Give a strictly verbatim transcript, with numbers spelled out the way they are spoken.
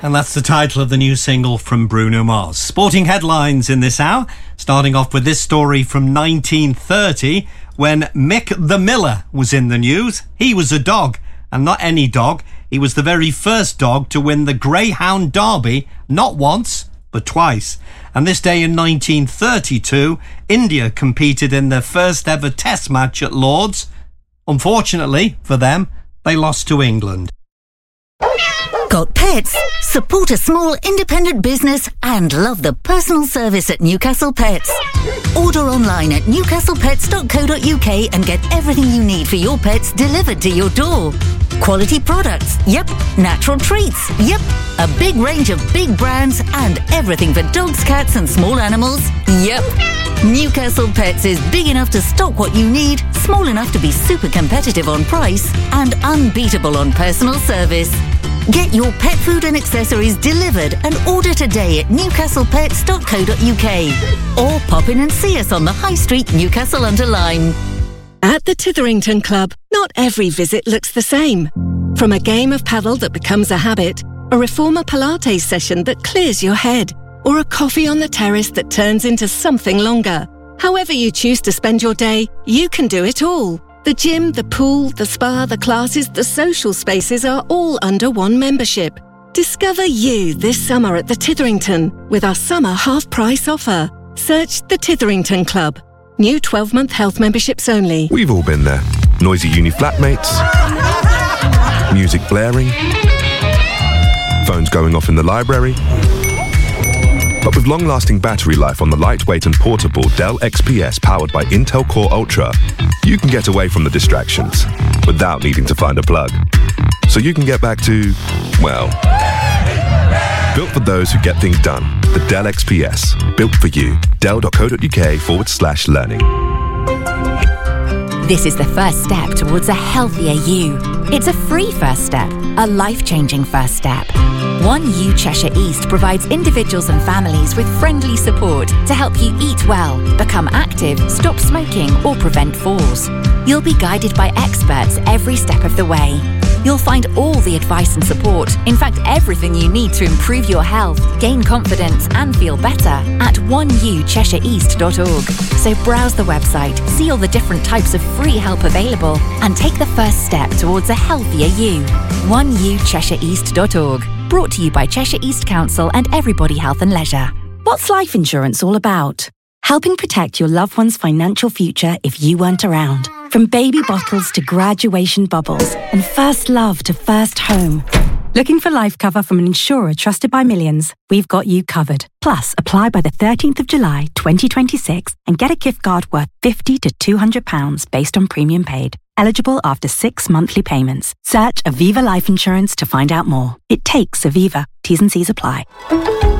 And that's the title of the new single from Bruno Mars. Sporting headlines in this hour, starting off with this story from nineteen thirty, when Mick the Miller was in the news. He was a dog, and not any dog. He was the very first dog to win the Greyhound Derby, not once, but twice. And this day in nineteen thirty-two, India competed in their first ever test match at Lord's. Unfortunately for them, they lost to England. Got pets? Support a small independent business and love the personal service at Newcastle Pets. Order online at newcastle pets dot co dot uk and get everything you need for your pets delivered to your door. Quality products, yep. Natural treats, yep. A big range of big brands and everything for dogs, cats and small animals, yep. Newcastle Pets is big enough to stock what you need, small enough to be super competitive on price and unbeatable on personal service. Get your pet food and accessories delivered and order today at newcastle pets dot co dot uk or pop in and see us on the High Street, Newcastle under Lyme. At the Titherington Club, not every visit looks the same. From a game of paddle that becomes a habit, a reformer Pilates session that clears your head, or a coffee on the terrace that turns into something longer. However you choose to spend your day, you can do it all. The gym, the pool, the spa, the classes, the social spaces are all under one membership. Discover you this summer at the Titherington with our summer half-price offer. Search the Titherington Club. New twelve-month health memberships only. We've all been there. Noisy uni flatmates, music blaring, phones going off in the library. But with long-lasting battery life on the lightweight and portable Dell X P S powered by Intel Core Ultra, you can get away from the distractions without needing to find a plug. So you can get back to, well, built for those who get things done. The Dell X P S. Built for you. dell dot co dot uk forward slash learning. This is the first step towards a healthier you. It's a free first step, a life-changing first step. One U Cheshire East provides individuals and families with friendly support to help you eat well, become active, stop smoking or prevent falls. You'll be guided by experts every step of the way. You'll find all the advice and support, in fact everything you need to improve your health, gain confidence and feel better at one u cheshire east dot org. So browse the website, see all the different types of free help available and take the first step towards a healthier you. one u cheshire east dot org. Brought to you by Cheshire East Council and Everybody Health and Leisure. What's life insurance all about? Helping protect your loved one's financial future if you weren't around. From baby bottles to graduation bubbles and first love to first home. Looking for life cover from an insurer trusted by millions? We've got you covered. Plus, apply by the thirteenth of July twenty twenty-six and get a gift card worth fifty to two hundred pounds based on premium paid. Eligible after six monthly payments. Search Aviva Life Insurance to find out more. It takes Aviva. T's and C's apply.